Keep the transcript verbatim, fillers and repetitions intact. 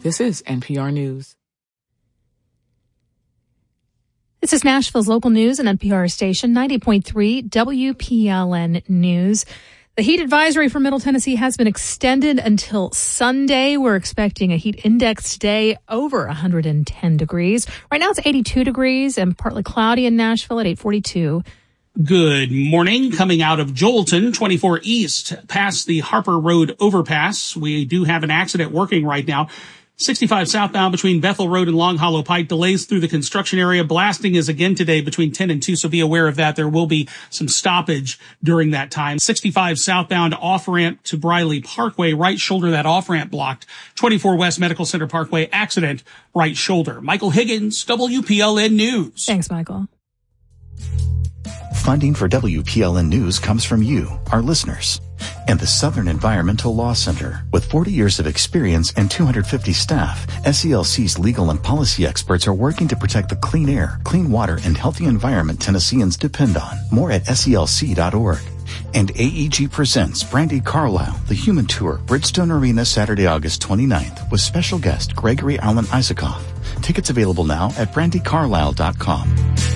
This is N P R News. This is Nashville's local news and N P R station, ninety point three W P L N News. The heat advisory for Middle Tennessee has been extended until Sunday. We're expecting a heat index today over one hundred ten degrees. Right now it's eighty-two degrees and partly cloudy in Nashville at eight forty-two. Good morning. Coming out of Joelton, twenty-four East, past the Harper Road overpass. We do have an accident working right now. sixty-five southbound between Bethel Road and Long Hollow Pike. Delays through the construction area. Blasting is again today between ten and two, so be aware of that. There will be some stoppage during that time. sixty-five southbound off-ramp to Briley Parkway. Right shoulder, that off-ramp blocked. twenty-four West Medical Center Parkway, accident, right shoulder. Michael Higgins, W P L N News. Thanks, Michael. Funding for W P L N News comes from you, our listeners, and the Southern Environmental Law Center. With forty years of experience and two hundred fifty staff, S E L C's legal and policy experts are working to protect the clean air, clean water, and healthy environment Tennesseans depend on. More at S E L C dot org. And A E G presents Brandi Carlile, The Human Tour, Bridgestone Arena, Saturday, August twenty-ninth, with special guest Gregory Alan Isaacoff. Tickets available now at brandi carlile dot com.